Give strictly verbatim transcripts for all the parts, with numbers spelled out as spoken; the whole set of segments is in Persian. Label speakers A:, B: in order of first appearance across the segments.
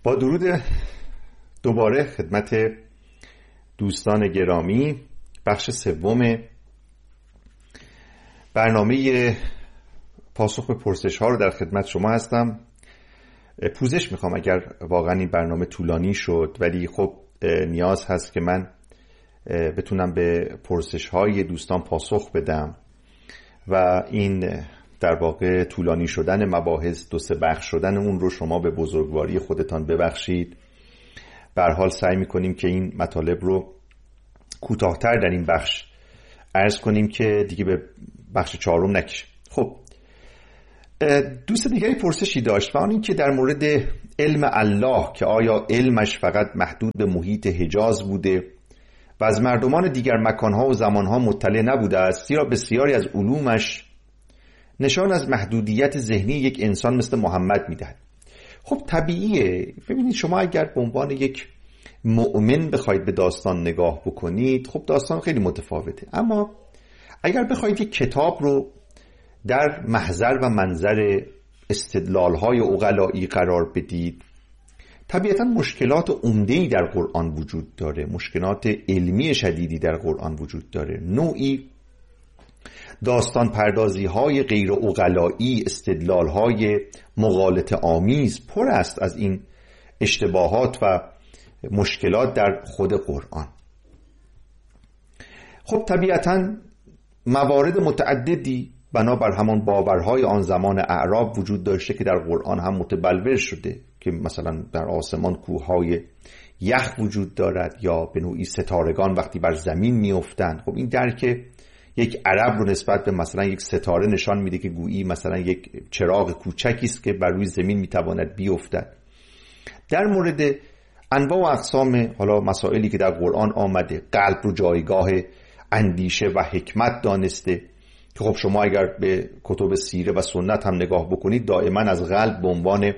A: با درود دوباره خدمت دوستان گرامی، بخش سوم برنامه پاسخ به پرسش ها رو در خدمت شما هستم. پوزش میخوام اگر واقعا این برنامه طولانی شد، ولی خب نیاز هست که من بتونم به پرسش های دوستان پاسخ بدم و این در واقع طولانی شدن مباحث، دو سه بخش شدن اون رو شما به بزرگواری خودتان ببخشید. به هر حال سعی میکنیم که این مطالب رو کوتاه‌تر در این بخش عرض کنیم که دیگه به بخش چهارم نکشه. خب دوست دیگری پرسشی داشت و آن این که در مورد علم الله، که آیا علمش فقط محدود به محیط حجاز بوده و از مردمان دیگر مکانها و زمانها مطلع نبوده است، زیرا بسیاری از علومش نشان از محدودیت ذهنی یک انسان مثل محمد میدهد. خب طبیعیه. ببینید شما اگر به عنوان یک مؤمن بخواید به داستان نگاه بکنید، خب داستان خیلی متفاوته، اما اگر بخواید یک کتاب رو در محضر و منظر استدلال‌های عقلایی قرار بدید، طبیعتا مشکلات عمده‌ای در قرآن وجود داره، مشکلات علمی شدیدی در قرآن وجود داره، نوعی داستان پردازی های غیر عقلایی، استدلال های مغالطه آمیز پر است از این اشتباهات و مشکلات در خود قرآن. خب طبیعتا موارد متعددی بنابر همان باورهای آن زمان اعراب وجود داشته که در قرآن هم متبلور شده، که مثلا در آسمان کوههای یخ وجود دارد یا به نوعی ستارگان وقتی بر زمین میافتند. خب این درک یک عرب رو نسبت به مثلا یک ستاره نشان میده که گویی مثلا یک چراغ کوچکی است که بر روی زمین میتواند بیفتد. در مورد انواع و اقسام حالا مسائلی که در قرآن آمده، قلب رو جایگاه اندیشه و حکمت دانسته که خب شما اگر به کتب سیره و سنت هم نگاه بکنید، دائما از قلب به عنوان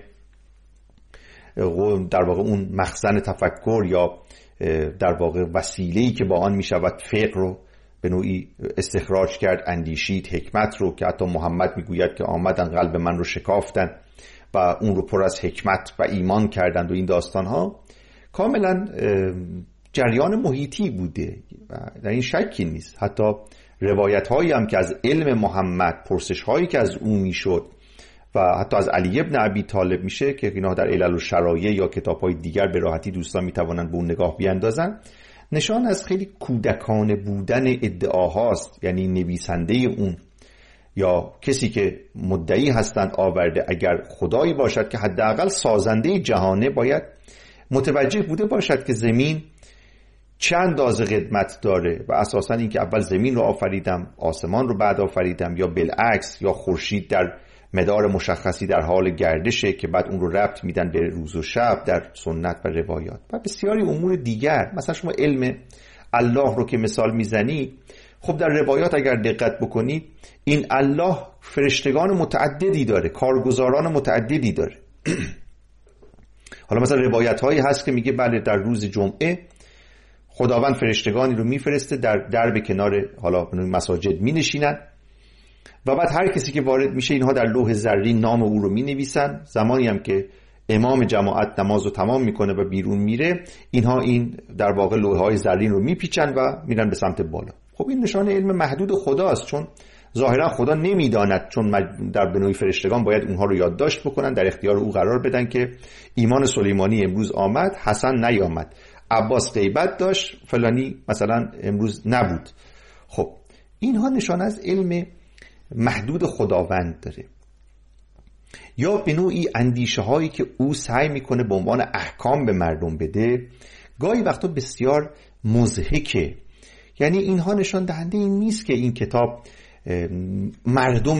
A: در واقع اون مخزن تفکر یا در واقع وسیله‌ای که با آن میشود فقه رو به نوعی استخراج کرد، اندیشید، حکمت رو که حتی محمد میگوید که آمدن قلب من رو شکافتن و اون رو پر از حکمت و ایمان کردند و این داستان ها کاملا جریان محیطی بوده و در این شکی نیست. حتی روایت هایی هم که از علم محمد، پرسش هایی که از اون میشد و حتی از علی ابن ابی طالب میشه که اینا در علل و شرایع یا کتاب های دیگر به راحتی دوستان میتوانند به اون نگاه بیاندازن، نشان از خیلی کودکانه بودن ادعاهاست. یعنی نویسنده اون یا کسی که مدعی هستند آورده اگر خدایی باشد که حداقل سازنده جهانه، باید متوجه بوده باشد که زمین چند اندازه قدمت داره و اساساً این که اول زمین رو آفریدم، آسمان رو بعد آفریدم، یا بالعکس، یا خورشید در مدار مشخصی در حال گردشه که بعد اون رو ربط میدن به روز و شب در سنت و روایات و بسیاری امور دیگر. مثلا شما علم الله رو که مثال میزنی، خب در روایات اگر دقت بکنید این الله فرشتگان متعددی داره، کارگزاران متعددی داره. حالا مثلا روایت هایی هست که میگه بله در روز جمعه خداوند فرشتگانی رو میفرسته در درب کنار حالا مساجد مینشینن و بعد هر کسی که وارد میشه اینها در لوح زرین نام او رو مینویسن. زمانی هم که امام جماعت نماز رو تمام میکنه و بیرون میره، اینها این در واقع لوح های زرین رو میپیچن و میرن به سمت بالا. خب این نشانه علم محدود خداست، چون ظاهرا خدا نمیداند، چون در بنوی فرشتگان باید اونها رو یادداشت بکنن، در اختیار او قرار بدن که ایمان سلیمانی امروز آمد، حسن نیامد، عباس غیبت داشت، فلانی مثلا امروز نبود. خب اینها نشانه از علم محدود خداوند داره. یا به نوعی اندیشه هایی که او سعی میکنه به عنوان احکام به مردم بده، گاهی وقتا بسیار مضحکه. یعنی اینها نشان دهنده این نیست که این کتاب مردم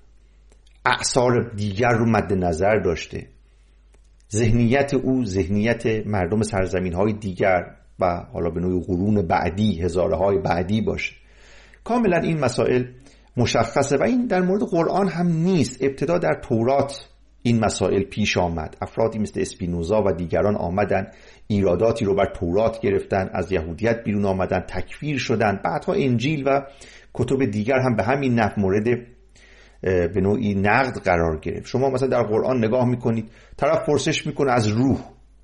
A: اعصار دیگر رو مد نظر داشته. ذهنیت او ذهنیت مردم سرزمین های دیگر و حالا به نوعی قرون بعدی، هزاره های بعدی باشه. کاملا این مسائل مشخصه و این در مورد قرآن هم نیست. ابتدا در تورات این مسائل پیش آمد. افرادی مثل اسپینوزا و دیگران آمدن ایراداتی رو بر تورات گرفتن، از یهودیت بیرون آمدن، تکفیر شدن. بعدها انجیل و کتب دیگر هم به همین نحو مورد به نوعی نقد قرار گرفت. شما مثلا در قرآن نگاه میکنید، طرف پرسش میکنه از روح،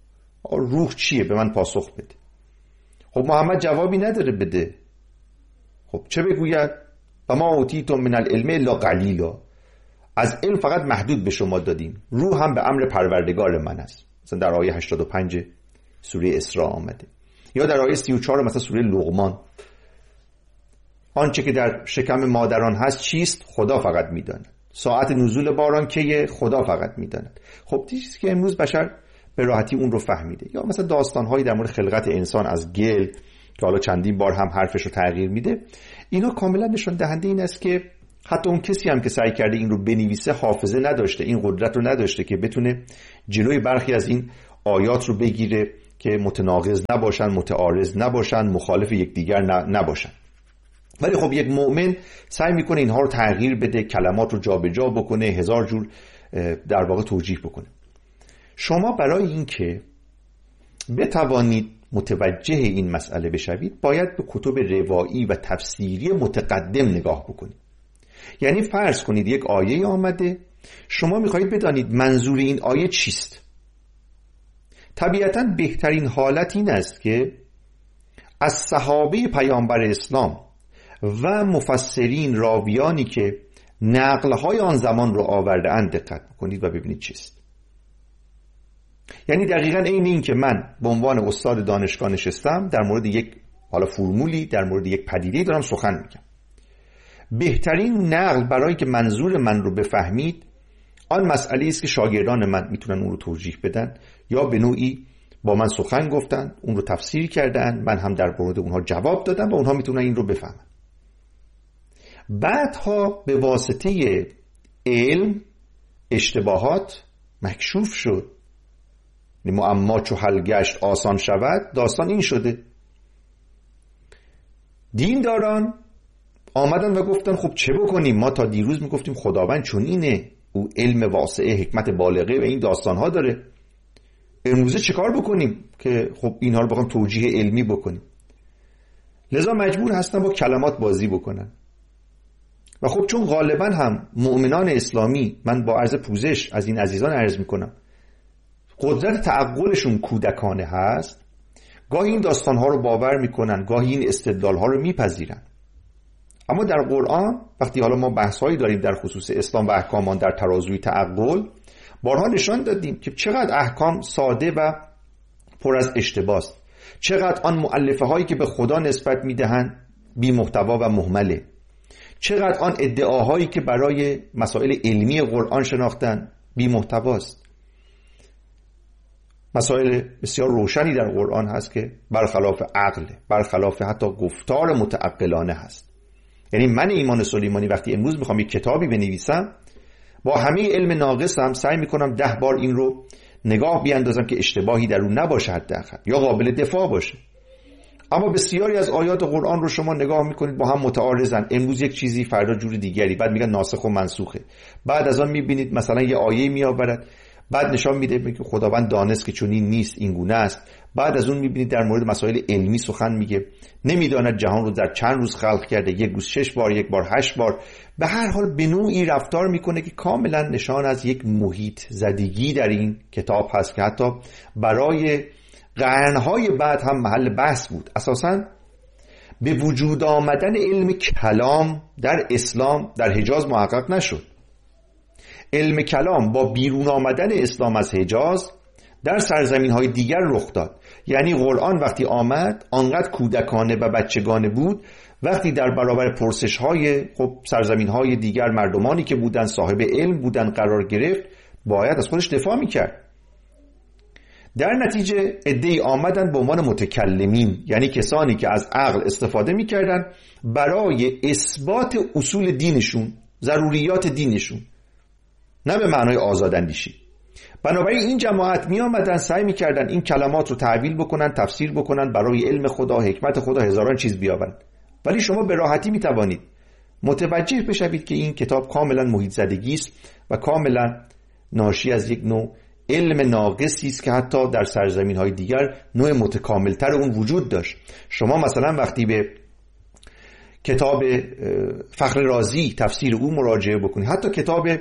A: روح چیه؟ به من پاسخ بده. خب محمد جوابی نداره بده. خب چه بگوید؟ و ما اوتیتم من العلم الا قلیلا، از علم فقط محدود به شما دادیم، روح هم به امر پروردگار من است. مثلا در آیه هشتاد و پنج سوره اسراء آمده. یا در آیه سی و چهار مثلا سوره لقمان، آنچه که در شکم مادران هست چیست؟ خدا فقط میداند. ساعت نزول باران کیه؟ خدا فقط میداند. خب چیزی که امروز بشر به راحتی اون رو فهمیده. یا مثلا داستان‌هایی در مورد خلقت انسان از گل که حالا چندین بار هم حرفش رو تغییر میده، اینا کاملا نشان دهنده این است که حتی اون کسی هم که سعی کرده این رو بنویسه حافظه نداشته، این قدرت رو نداشته که بتونه جلوی برخی از این آیات رو بگیره که متناقض نباشن، متعارض نباشن، مخالف یکدیگر نباشن. ولی خب یک مؤمن سعی میکنه اینها رو تغییر بده، کلمات رو جابجا بکنه، هزار جور در واقع توجیه بکنه. شما برای اینکه بتوانید متوجه این مسئله بشوید باید به کتب روایی و تفسیری متقدم نگاه بکنید. یعنی فرض کنید یک آیه آمده، شما میخواهید بدانید منظور این آیه چیست. طبیعتاً بهترین حالت این است که از صحابه پیامبر اسلام و مفسرین راویانی که نقلهای آن زمان رو آورده اند دقت بکنید و ببینید چیست. یعنی دقیقاً این این که من به عنوان استاد دانشگاه نشستم در مورد یک حالا فرمولی، در مورد یک پدیده‌ای دارم سخن میگم. بهترین نقل برای که منظور من رو بفهمید آن مسئله است که شاگردان من میتونن اون رو توجیه بدن یا به نوعی با من سخن گفتن، اون رو تفسیر کردن، من هم در مورد اونها جواب دادم و اونها میتونن این رو بفهمن. بعدها به واسطه علم اشتباهات مکشوف شد. معما چو حل گشت آسان شود، داستان این شده. دینداران آمدن و گفتن خب چه بکنیم؟ ما تا دیروز میگفتیم خداوند چون اینه، او علم واسعه، حکمت بالغه و این داستانها داره. امروزه چه کار بکنیم که خب اینها رو بخوام توجیه علمی بکنیم؟ لذا مجبور هستن با کلمات بازی بکنن. و خب چون غالبا هم مؤمنان اسلامی، من با عرض پوزش از این عزیزان عرض میکنم، قدرت تعقلشون کودکانه هست، گاهی این داستانها رو باور میکنن، گاهی این استدلالها رو میپذیرن. اما در قرآن وقتی حالا ما بحثایی داریم در خصوص اسلام و احکامان در ترازوی تعقل، بارها نشان دادیم که چقدر احکام ساده و پر از اشتباه است، چقدر آن مؤلفه هایی که به خدا نسبت میدهند بی محتوا و مهمله، چقدر آن ادعاهایی که برای مسائل علمی قرآن شناختن بی محتواست. مسائل بسیار روشنی در قرآن هست که برخلاف عقل، برخلاف حتی گفتار متعقلانه هست. یعنی من ایمان سلیمانی وقتی امروز میخوام یک کتابی بنویسم، با همه علم ناقصم سعی میکنم ده بار این رو نگاه بیاندازم که اشتباهی در اون نباشه حداقل، یا قابل دفاع باشه. اما بسیاری از آیات قرآن رو شما نگاه میکنید با هم متعارضن، امروز یک چیزی فردا جور دیگری، بعد میگن ناسخ و منسوخه. بعد از آن میبینید مثلا یه آیه میآورد، بعد نشان میده که خداوند دانست که چنین نیست، این گونه است. بعد از اون میبینید در مورد مسائل علمی سخن میگه، نمیداند جهان رو در چند روز خلق کرده، یک روز شش بار، یک بار هشت بار. به هر حال به نوعی رفتار میکنه که کاملا نشان از یک محیط زدگی در این کتاب هست که حتی برای قرنهای بعد هم محل بحث بود. اساساً به وجود آمدن علم کلام در اسلام در حجاز محقق نشد. علم کلام با بیرون آمدن اسلام از حجاز در سرزمین های دیگر رخ داد. یعنی قرآن وقتی آمد آنقدر کودکانه و بچگانه بود، وقتی در برابر پرسش های خب سرزمین های دیگر مردمانی که بودن صاحب علم بودن قرار گرفت، باید از خودش دفاع میکرد. در نتیجه عده‌ای آمدن به عنوان متکلمین، یعنی کسانی که از عقل استفاده میکردن برای اثبات اصول دینشون، ضروریات دینشون، نه به معنای آزاداندیشی. بنابراین این جماعت می آمدن سعی می کردن این کلمات رو تعبیل بکنن، تفسیر بکنن، برای علم خدا، حکمت خدا هزاران چیز بیاورن. ولی شما به راحتی می توانید متوجه بشوید که این کتاب کاملا محیط زدگی است و کاملا ناشی از یک نوع علم ناقصی است که حتی در سرزمین های دیگر نوع متکاملتر اون وجود داشت. شما مثلا وقتی به کتاب فخر رازی تفسیر او مراجعه بکنید، حتی کتاب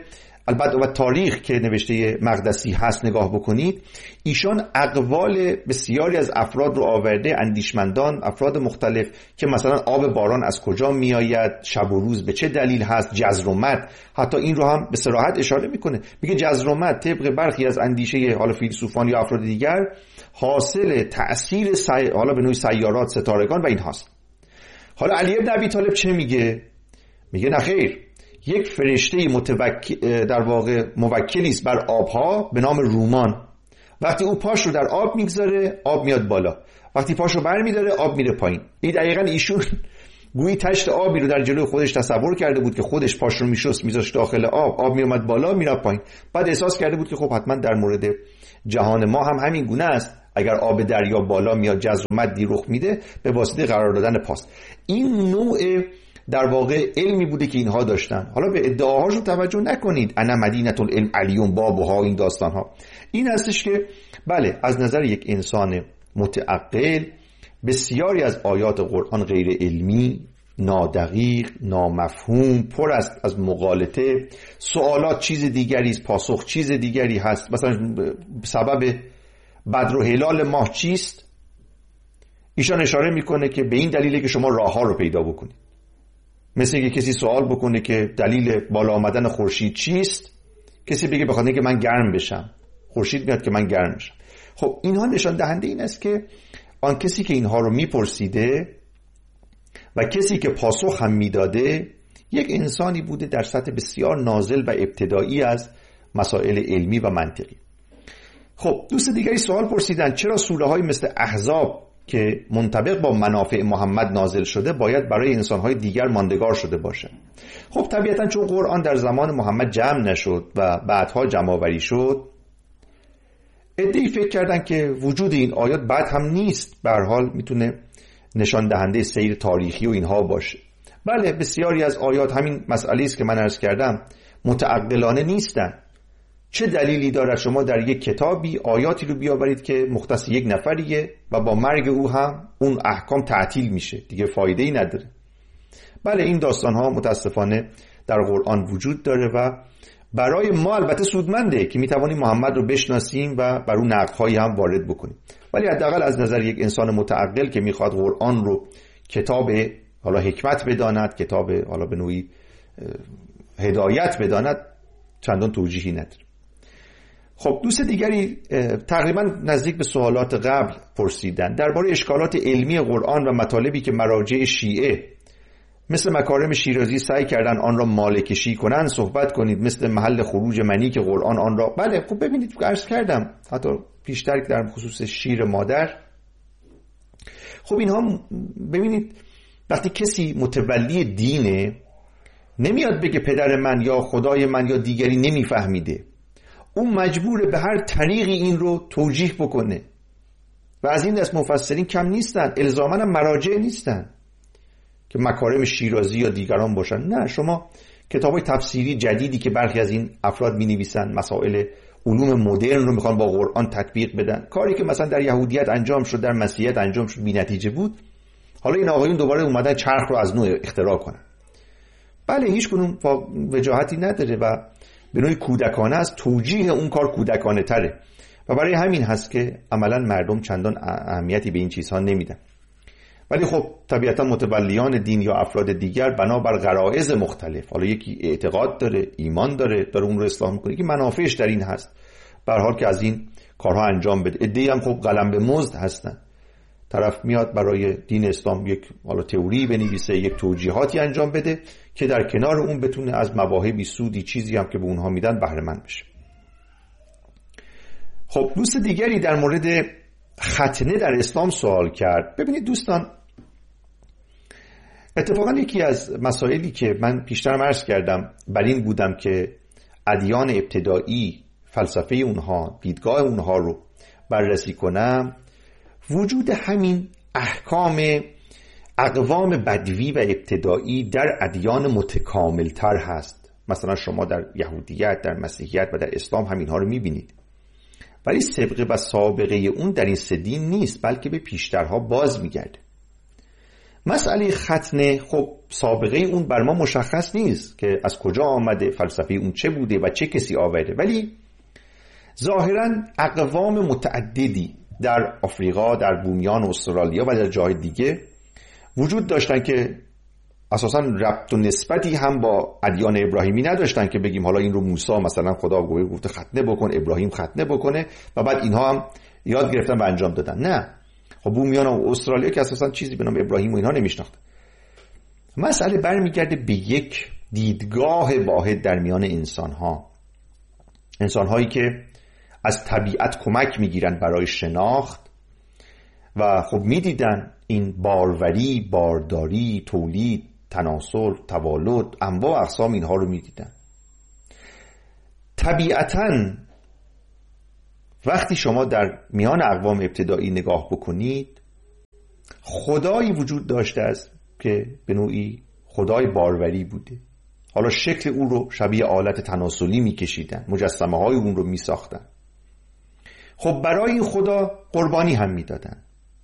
A: البته و تاریخ که نوشته مقدسی هست نگاه بکنید، ایشان اقوال بسیاری از افراد رو آورده، اندیشمندان، افراد مختلف، که مثلا آب باران از کجا میآید، شب و روز به چه دلیل هست، جزر و مد، حتی این رو هم به صراحت اشاره میکنه، میگه جزر و مد طبق برخی از اندیشه حالا فیلسوفان یا افراد دیگر حاصل تأثیر سی... حالا به نوعی سیارات، ستارگان و این هاست. حالا علی بن ابی طالب چه میگه؟ میگه نه خیر، یک فرشته متوکل در واقع موکلی است بر آبها به نام رومان. وقتی او پاش رو در آب میگذاره آب میاد بالا، وقتی پاش رو بر میداره آب میره پایین. این دقیقاً ایشون گویی تشت آبی رو در جلوی خودش تصور کرده بود که خودش پاش رو میشست میذاشت داخل آب، آب میومد بالا میرفت پایین. بعد احساس کرده بود که خب حتما در مورد جهان ما هم همین گونه است، اگر آب دریا بالا میاد جزر و مدی رخ میده به واسطه قرار دادن پاست. این نوع در واقع علمی بوده که اینها داشتن. حالا به ادعاهاشون توجه نکنید، انا مدینه العلم علیون بابها، این داستان ها. این هستش که بله از نظر یک انسان متعقل بسیاری از آیات قرآن غیر علمی، نادقیق، نامفهوم، پر است از مغالطه، سوالات چیز دیگری است، پاسخ چیز دیگری هست. مثلا سبب بدر و هلال ماه چیست؟ ایشان اشاره میکنه که به این دلیله که شما راه ها رو پیدا بکنید. مثل اینکه کسی سوال بکنه که دلیل بالا آمدن خورشید چیست، کسی بگه بخاطر اینکه من گرم بشم، خورشید میاد که من گرم بشم. خب اینها نشان دهنده این است که آن کسی که اینها رو میپرسیده و کسی که پاسخ هم میداده یک انسانی بوده در سطح بسیار نازل و ابتدایی از مسائل علمی و منطقی. خب دوست دیگری سوال پرسیدن چرا سوره های مثل احزاب که منطبق با منافع محمد نازل شده باید برای انسانهای دیگر ماندگار شده باشه؟ خب طبیعتا چون قرآن در زمان محمد جمع نشد و بعدها جمع آوری شد، عده‌ای فکر کردن که وجود این آیات بعد هم نیست، به هر حال میتونه نشان دهنده سیر تاریخی و اینها باشه. بله بسیاری از آیات همین مسئله است که من عرض کردم، متعقلانه نیستن. چه دلیلی دارد شما در یک کتابی آیاتی رو بیاورید که مختص یک نفریه و با مرگ او هم اون احکام تعطیل میشه، دیگه فایده ای نداره. بله این داستان ها متاسفانه در قرآن وجود داره و برای ما البته سودمنده که میتوانیم محمد رو بشناسیم و بر اون نقدهایی هم وارد بکنیم، ولی حداقل از نظر یک انسان متعقل که میخواد قرآن رو کتاب حالا حکمت بداند، کتاب حالا به نوعی هدایت بداند، چندان توجیهی نداره. خب دوست دیگری تقریبا نزدیک به سوالات قبل پرسیدن درباره اشکالات علمی قرآن و مطالبی که مراجع شیعه مثل مکارم شیرازی سعی کردن آن را مالکشی کنن صحبت کنید، مثل محل خروج منی که قرآن آن را. بله خب ببینید عرض کردم حتی پیشتر در خصوص شیر مادر. خب اینها ببینید وقتی کسی متولی دینه نمیاد بگه پدر من یا خدای من یا دیگری نمیفهمیده، اون مجبوره به هر طریقی این رو توجیه بکنه و از این دست مفسرین کم نیستن، الزاماً هم مراجع نیستن که مکارم شیرازی یا دیگران باشن. نه، شما کتابای تفسیری جدیدی که برخی از این افراد می نویسن مسائل علوم مدرن رو میخوان با قرآن تطبیق بدن، کاری که مثلا در یهودیت انجام شد در مسیحیت انجام شد بی نتیجه بود، حالا این آقایون دوباره اومدن چرخ رو از نو اختراع کنن. بله هیچ کنون وجاهتی نداره و به نوعی کودکانه است، توجیه اون کار کودکانه تره و برای همین هست که عملا مردم چندان اهمیتی به این چیزها نمیدن. ولی خب طبیعتا متولیان دین یا افراد دیگر بنابر غرایز مختلف، حالا یکی اعتقاد داره، ایمان داره، داره اون رو اصلاح میکنه، که منافعش در این هست به هر حال که از این کارها انجام بده. عده‌ای هم خب قلم به مزد هستن، طرف میاد برای دین اسلام یک حالا تئوری بنویسه، یک توجیهاتی انجام بده که در کنار اون بتونه از مواهبی سودی چیزی هم که به اونها میدن بهره مند بشه. خب دوست دیگری در مورد ختنه در اسلام سوال کرد. ببینید دوستان، اتفاقا یکی از مسائلی که من پیشتر عرض کردم بر این بودم که ادیان ابتدایی فلسفه اونها، دیدگاه اونها رو بررسی کنم، وجود همین احکام اقوام بدوی و ابتدایی در ادیان متکامل تر هست. مثلا شما در یهودیت، در مسیحیت و در اسلام همینها رو میبینید، ولی سابقه و سابقه اون در این سه دین نیست، بلکه به پیشترها باز میگرده. مسئله ختنه خب سابقه اون بر ما مشخص نیست که از کجا آمده، فلسفه اون چه بوده و چه کسی آورده، ولی ظاهراً اقوام متعددی در آفریقا، در بومیان استرالیا و در جای دیگه وجود داشتن که اساساً ربط و نسبتی هم با ادیان ابراهیمی نداشتن که بگیم حالا این رو موسی مثلا خدا گفته ختنه بکن، ابراهیم ختنه بکنه و بعد اینها هم یاد گرفتن و انجام دادن. نه، خب بومیان و استرالیا که اساساً چیزی به نام ابراهیم و اینها نمیشناختن. مسئله برمیگرده به یک دیدگاه واحد در میان انسان‌ها، انسان‌هایی که از طبیعت کمک میگیرن برای شناخت و خب میدیدن این باروری، بارداری، تولید، تناسل، توالد، انواع اقسام اینها رو میدیدن. طبیعتاً وقتی شما در میان اقوام ابتدایی نگاه بکنید، خدایی وجود داشته است که به نوعی خدای باروری بوده. حالا شکل او رو شبیه آلت تناسلی میکشیدن، مجسمه های اون رو میساختن. خب برای این خدا قربانی هم میدادن.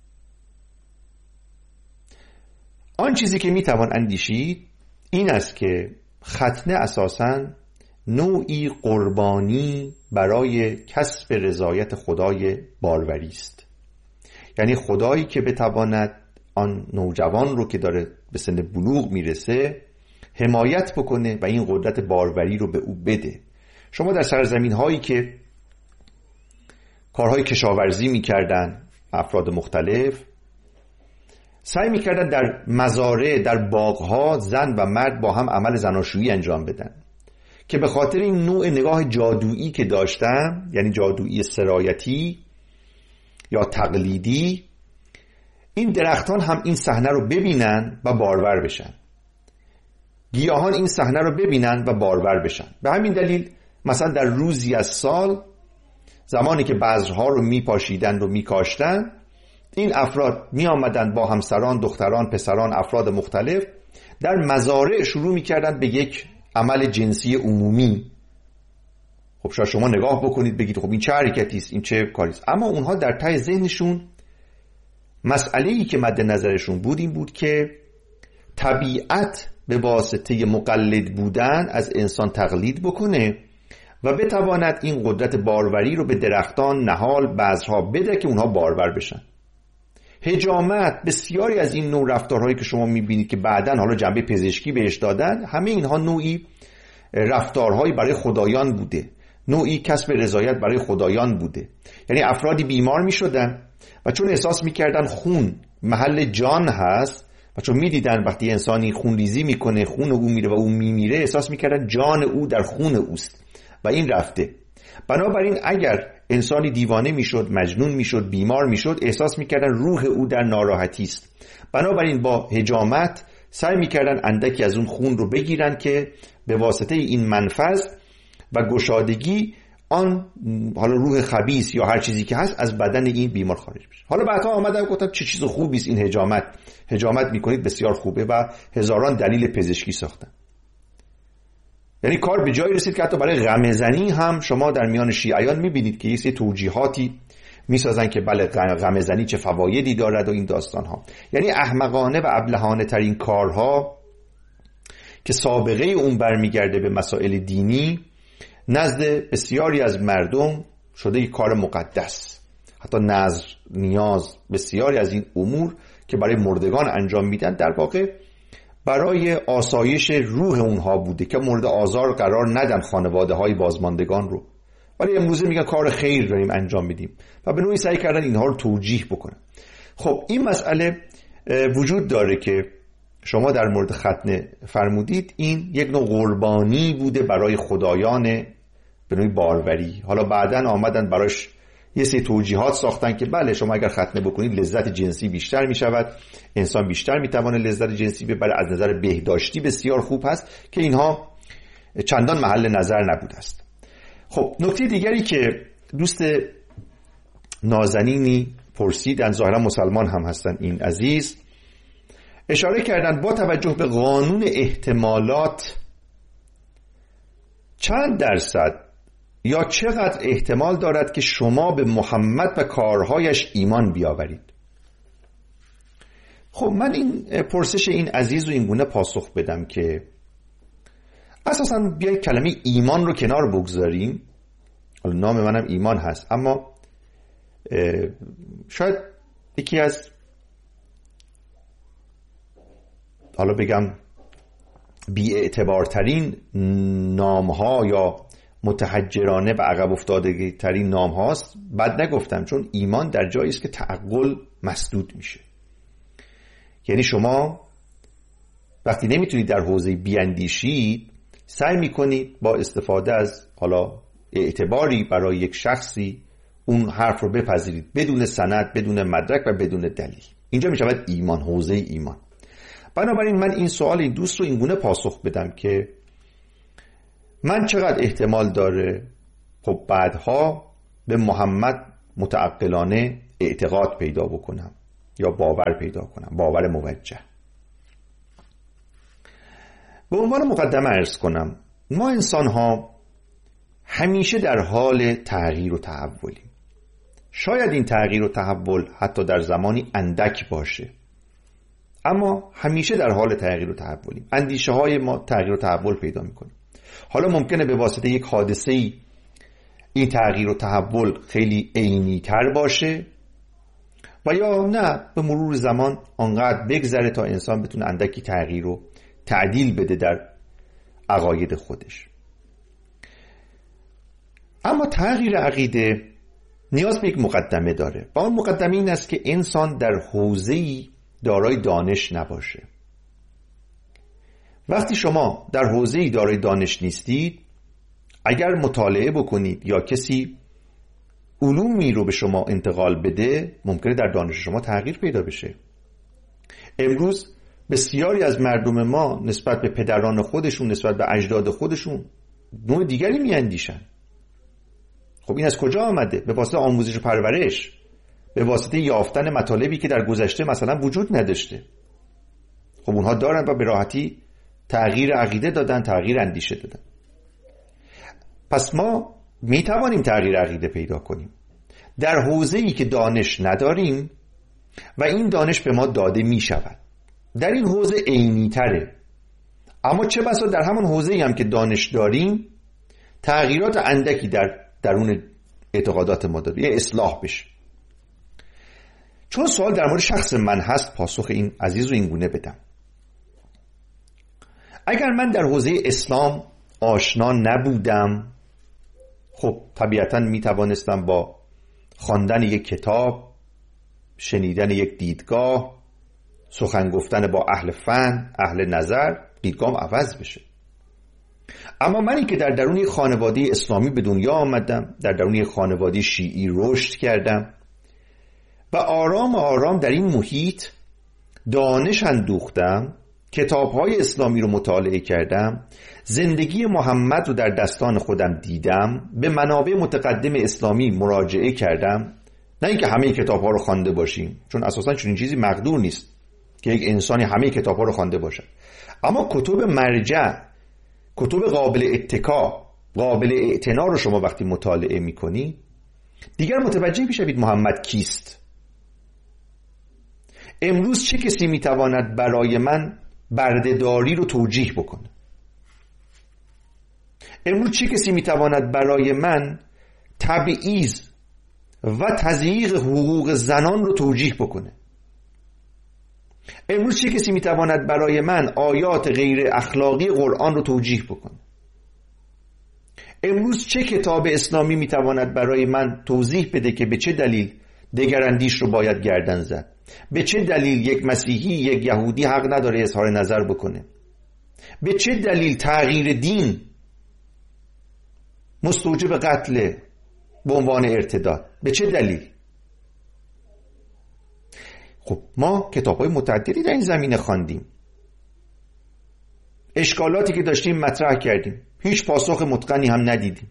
A: آن چیزی که میتوان اندیشید این است که ختنه اساساً نوعی قربانی برای کسب رضایت خدای باروری است. یعنی خدایی که بتواند آن نوجوان رو که داره به سن بلوغ میرسه حمایت بکنه و این قدرت باروری رو به او بده. شما در سرزمین هایی که کارهای کشاورزی میکردن افراد مختلف سعی میکردن در مزارع، در باغها زن و مرد با هم عمل زناشویی انجام بدن که به خاطر این نوع نگاه جادویی که داشتن، یعنی جادویی سرایتی یا تقلیدی، این درختان هم این صحنه رو ببینن و بارور بشن، گیاهان این صحنه رو ببینن و بارور بشن. به همین دلیل مثلا در روزی از سال زمانی که بذرها رو میپاشیدن و میکاشتن، این افراد می آمدن با همسران، دختران، پسران، افراد مختلف در مزارع شروع میکردن به یک عمل جنسی عمومی. خب شاید شما نگاه بکنید بگید خب این چه حرکتی است، این چه کاری است، اما اونها در ته ذهنشون مسئله‌ای که مد نظرشون بود این بود که طبیعت به واسطه مقلد بودن از انسان تقلید بکنه و بتواند این قدرت باروری رو به درختان، نهال، بذرها بده که اونها بارور بشن. حجامت، بسیاری از این نوع رفتارهایی که شما میبینید که بعداً حالا جنبه پزشکی بهش دادن، همه اینها نوعی رفتارهایی برای خدایان بوده، نوعی کسب رضایت برای خدایان بوده. یعنی افرادی بیمار میشدن و چون احساس میکردن خون محل جان هست و چون میدیدن وقتی انسانی خون ریزی میکنه خون او میره و او میمیره، احساس میکردن جان او در خون اوست و این رفته. بنابراین اگر انسانی دیوانه میشد، مجنون میشد، بیمار میشد، احساس میکردن روح او در ناراحتی است. بنابراین با حجامت سعی میکردن اندکی از اون خون رو بگیرن که به واسطه این منفذ و گشادگی آن حالا روح خبیث یا هر چیزی که هست از بدن این بیمار خارج بشه. حالا بعدها آمدن گفتن چه چیز خوبی است این حجامت، حجامت میکنید بسیار خوبه و هزاران دلیل پزشکی ساختن. یعنی کار به جایی رسید که حتی برای غمزنی هم شما در میان شیعیان میبینید که یه سری توجیهاتی میسازن که بله غمزنی چه فوایدی دارد و این داستان ها. یعنی احمقانه و ابلهانه ترین کارها که سابقه اون برمیگرده به مسائل دینی نزد بسیاری از مردم شده یک کار مقدس. حتی نذر، نیاز، بسیاری از این امور که برای مردگان انجام میدن در واقع برای آسایش روح اونها بوده که مورد آزار قرار ندن خانواده های بازماندگان رو. ولی امروزه میگن کار خیر داریم انجام میدیم و به نوعی سعی کردن اینها رو توجیه بکنن. خب این مسئله وجود داره که شما در مورد ختنه فرمودید، این یک نوع قربانی بوده برای خدایان به نوعی باروری. حالا بعداً آمدن براش یه سری توجیهات ساختن که بله شما اگر ختنه بکنید لذت جنسی بیشتر می شود، انسان بیشتر می توانه لذت جنسی ببره، از نظر بهداشتی بسیار خوب هست که اینها چندان محل نظر نبوده است. خب نکته دیگری که دوست نازنینی پرسیدن، ظاهرا مسلمان هم هستن این عزیز، اشاره کردن با توجه به قانون احتمالات چند درصد یا چقدر احتمال دارد که شما به محمد و کارهایش ایمان بیاورید؟ خب من این پرسش این عزیز و این گونه پاسخ بدم که اساساً بیایید کلمه ایمان رو کنار بگذاریم. حالا نام منم ایمان هست، اما شاید یکی از حالا بگم بی‌اعتبارترین نام‌ها یا متحجرانه و عقب افتاده ترین نام هاست. بد نگفتم، چون ایمان در جایی است که تعقل مسدود میشه. یعنی شما وقتی نمیتونید در حوزه بیاندیشید، سعی میکنید با استفاده از حالا اعتباری برای یک شخصی اون حرف رو بپذیرید بدون سند، بدون مدرک و بدون دلیل. اینجا میشود ایمان، حوزه ایمان. بنابراین من این سوال این دوست رو اینگونه پاسخ بدم که من چقدر احتمال داره خب بعدها به محمد متعقلانه اعتقاد پیدا بکنم یا باور پیدا کنم، باور موجه. به عنوان مقدمه عرض کنم ما انسان ها همیشه در حال تغییر و تحولیم. شاید این تغییر و تحول حتی در زمانی اندک باشه، اما همیشه در حال تغییر و تحولیم. اندیشه های ما تغییر و تحول پیدا میکنه. حالا ممکنه به واسطه یک حادثه‌ای این تغییر و تحول خیلی عینی تر باشه و یا نه به مرور زمان آنقدر بگذره تا انسان بتونه اندکی تغییر و تعدیل بده در عقاید خودش. اما تغییر عقیده نیاز به یک مقدمه داره و اون مقدمه این است که انسان در حوزه‌ای دارای دانش نباشه. وقتی شما در حوزه‌ای دارای دانش نیستید، اگر مطالعه بکنید یا کسی علومی رو به شما انتقال بده، ممکنه در دانش شما تغییر پیدا بشه. امروز بسیاری از مردم ما نسبت به پدران خودشون، نسبت به اجداد خودشون نوع دیگری میاندیشن. خب این از کجا آمده؟ به واسطه آموزش و پرورش، به واسطه یافتن مطالبی که در گذشته مثلا وجود نداشته. خب اونها دارن و به راحتی تغییر عقیده دادن، تغییر اندیشه دادن. پس ما می توانیم تغییر عقیده پیدا کنیم در حوزه‌ای که دانش نداریم و این دانش به ما داده می شود. در این حوزه عینی تره، اما چه بسا در همون حوزه‌ای هم که دانش داریم تغییرات اندکی در درون اعتقادات ما داده، یه اصلاح بشه. چون سوال در مورد شخص من هست، پاسخ این عزیز رو این گونه بدم. اگر من در حوزه اسلام آشنا نبودم، خب طبیعتاً می توانستم با خواندن یک کتاب، شنیدن یک دیدگاه، سخن گفتن با اهل فن، اهل نظر، دیدگاهم عوض بشه. اما منی که در درون یک خانواده اسلامی به دنیا آمدم، در درون یک خانواده شیعی رشد کردم و آرام آرام در این محیط دانش اندوختم، کتاب‌های اسلامی رو مطالعه کردم، زندگی محمد رو در دستان خودم دیدم، به منابع متقدم اسلامی مراجعه کردم. نه اینکه همه کتاب‌ها رو خوانده باشیم، چون اساساً چنین چیزی مقدور نیست که یک انسانی همه کتاب‌ها رو خوانده باشد، اما کتب مرجع، کتب قابل اتکا، قابل اعتنا رو شما وقتی مطالعه می‌کنی، دیگر متوجه می‌شوید محمد کیست. امروز چه کسی می‌تواند برای من بردهداری رو توجیه بکنه؟ امروز چه کسی میتواند برای من تبعیض و تضییق حقوق زنان رو توجیه بکنه؟ امروز چه کسی میتواند برای من آیات غیر اخلاقی قرآن رو توجیه بکنه؟ امروز چه کتاب اسلامی میتواند برای من توضیح بده که به چه دلیل دگراندیش رو باید گردن زد؟ به چه دلیل یک مسیحی، یک یهودی حق نداره اظهار نظر بکنه؟ به چه دلیل تغییر دین مستوجب قتل به عنوان ارتداد؟ به چه دلیل؟ خب ما کتاب‌های متعددی در این زمینه خواندیم، اشکالاتی که داشتیم مطرح کردیم، هیچ پاسخ متقنی هم ندیدیم.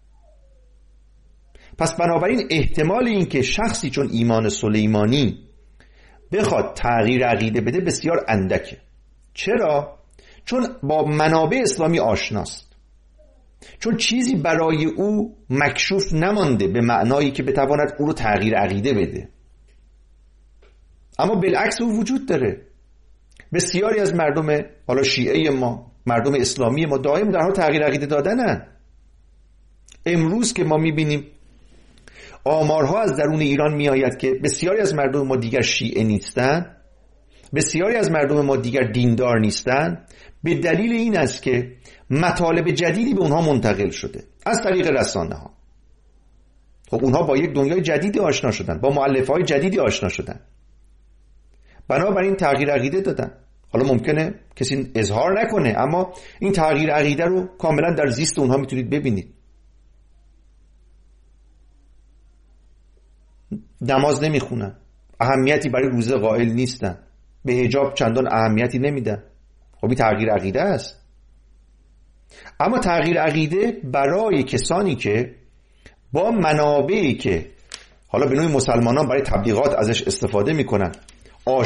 A: پس بنابراین احتمال این که شخصی چون ایمان سلیمانی بخواد تغییر عقیده بده بسیار اندکه. چرا؟ چون با منابع اسلامی آشناست، چون چیزی برای او مکشوف نمانده به معنایی که بتواند او رو تغییر عقیده بده. اما بالعکس او وجود داره. بسیاری از مردم حالا شیعه ما، مردم اسلامی ما دائم در حال تغییر عقیده دادنن. امروز که ما میبینیم آمارها از درون ایران میآید که بسیاری از مردم ما دیگر شیعه نیستن، بسیاری از مردم ما دیگر دیندار نیستن، به دلیل این است که مطالب جدیدی به اونها منتقل شده از طریق رسانه ها. خب اونها با یک دنیای جدیدی آشنا شدن، با مؤلفه‌های جدیدی آشنا شدن، بنابراین تغییر عقیده دادن. حالا ممکنه کسی اظهار نکنه، اما این تغییر عقیده رو کاملا در زیست اونها میتونید ببینید. نماز نمیخونن، اهمیتی برای روزه قائل نیستن، به حجاب چندان اهمیتی نمیدن. خب این تغییر عقیده است. اما تغییر عقیده برای کسانی که با منابعی که حالا به نوعی مسلمانان برای تبلیغات ازش استفاده میکنن